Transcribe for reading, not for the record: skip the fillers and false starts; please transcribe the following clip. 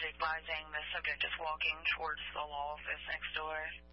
advising the subject is walking towards the law office next door.